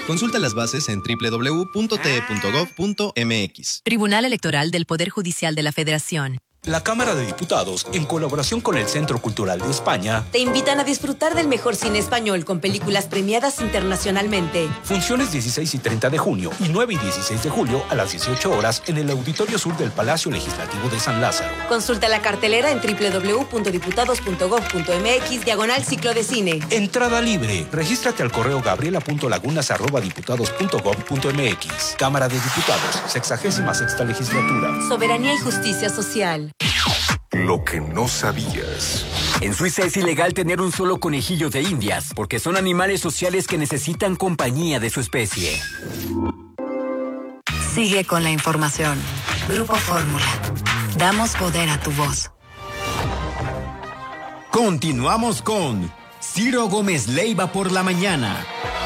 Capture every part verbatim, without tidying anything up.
Consulta las bases en doble u doble u doble u punto t e punto gov punto m x. Tribunal Electoral del Poder Judicial de la Federación. La Cámara de Diputados, en colaboración con el Centro Cultural de España, te invitan a disfrutar del mejor cine español con películas premiadas internacionalmente. Funciones dieciséis y treinta de junio y nueve y dieciséis de julio a las dieciocho horas en el Auditorio Sur del Palacio Legislativo de San Lázaro. Consulta la cartelera en doble u doble u doble u punto diputados punto gov punto m x diagonal ciclo de cine. Entrada libre. Regístrate al correo gabriela punto lagunas arroba diputados punto gov punto m x. Cámara de Diputados, sexagésima sexta legislatura. Soberanía y justicia social. Lo que no sabías. En Suiza es ilegal tener un solo conejillo de indias, porque son animales sociales que necesitan compañía de su especie. Sigue con la información. Grupo Fórmula. Damos poder a tu voz. Continuamos con Ciro Gómez Leiva por la mañana.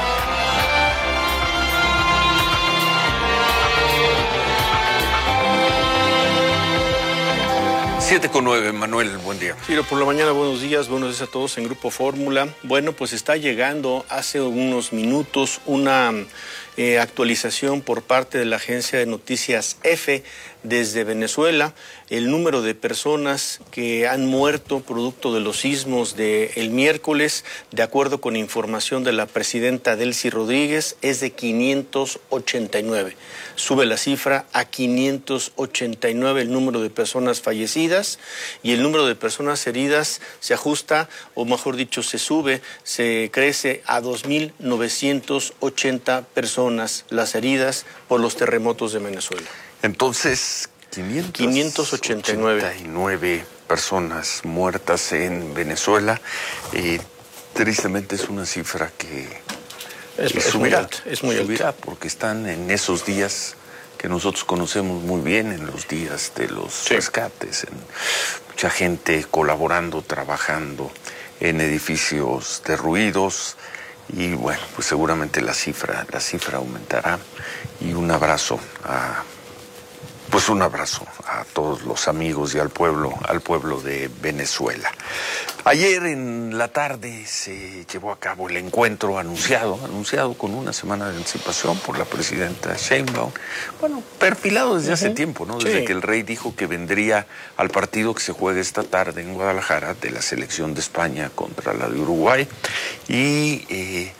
siete con nueve, Manuel, buen día. Ciro, por la mañana, buenos días, buenos días a todos en Grupo Fórmula. Bueno, pues está llegando hace unos minutos una eh, actualización por parte de la agencia de noticias EFE desde Venezuela. El número de personas que han muerto producto de los sismos del miércoles, de acuerdo con información de la presidenta Delcy Rodríguez, es de quinientos ochenta y nueve. Sube la cifra a quinientos ochenta y nueve el número de personas fallecidas, y el número de personas heridas se ajusta, o mejor dicho, se sube, se crece a dos mil novecientas ochenta personas las heridas por los terremotos de Venezuela. Entonces, quinientos ochenta y nueve personas muertas en Venezuela. Eh, tristemente es una cifra que es, es subirá, muy alta, es muy subirá alta. porque están en esos días que nosotros conocemos muy bien, en los días de los sí. rescates, en mucha gente colaborando, trabajando en edificios derruidos. Y bueno, pues seguramente la cifra, la cifra aumentará. Y un abrazo a Pues un abrazo a todos los amigos y al pueblo, al pueblo de Venezuela. Ayer en la tarde se llevó a cabo el encuentro anunciado, anunciado con una semana de anticipación por la presidenta Sheinbaum. Bueno, perfilado desde uh-huh. hace tiempo, ¿no? Desde sí. que el rey dijo que vendría al partido que se juega esta tarde en Guadalajara de la selección de España contra la de Uruguay. Y eh,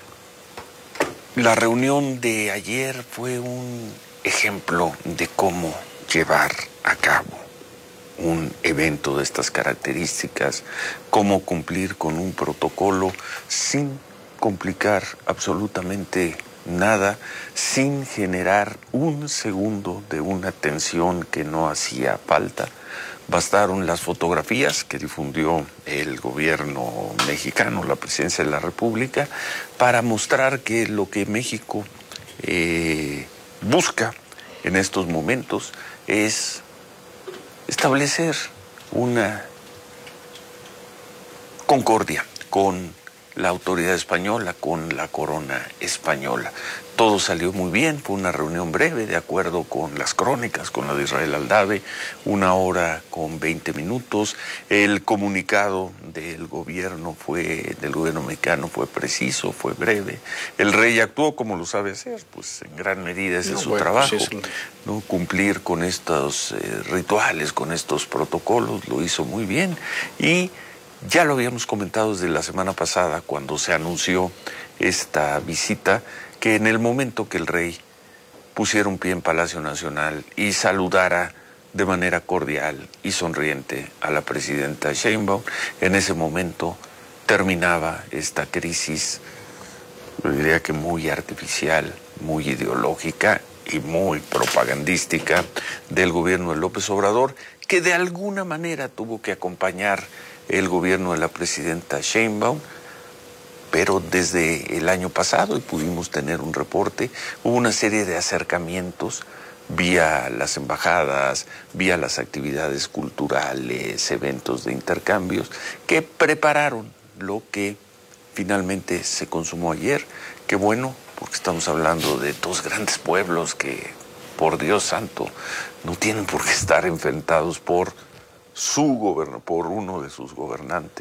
la reunión de ayer fue un ejemplo de cómo llevar a cabo un evento de estas características, cómo cumplir con un protocolo sin complicar absolutamente nada, sin generar un segundo de una tensión que no hacía falta. Bastaron las fotografías que difundió el gobierno mexicano, la presidencia de la República, para mostrar que lo que México eh, busca en estos momentos es establecer una concordia con la autoridad española, con la corona española. Todo salió muy bien, fue una reunión breve, de acuerdo con las crónicas, con la de Israel Aldave, una hora con veinte minutos. El comunicado del gobierno fue, del gobierno mexicano fue preciso, fue breve. El rey actuó como lo sabe hacer, pues en gran medida ese no, es su bueno, trabajo, sí, sí. ¿no? Cumplir con estos eh, rituales, con estos protocolos, lo hizo muy bien. Y ya lo habíamos comentado desde la semana pasada, cuando se anunció esta visita, que en el momento que el rey pusiera un pie en Palacio Nacional y saludara de manera cordial y sonriente a la presidenta Sheinbaum, en ese momento terminaba esta crisis, yo diría que muy artificial, muy ideológica y muy propagandística del gobierno de López Obrador, que de alguna manera tuvo que acompañar el gobierno de la presidenta Sheinbaum, pero desde el año pasado, y pudimos tener un reporte, hubo una serie de acercamientos vía las embajadas, vía las actividades culturales, eventos de intercambios, que prepararon lo que finalmente se consumó ayer. Qué bueno, porque estamos hablando de dos grandes pueblos que, por Dios santo, no tienen por qué estar enfrentados por su gobierno, por uno de sus gobernantes.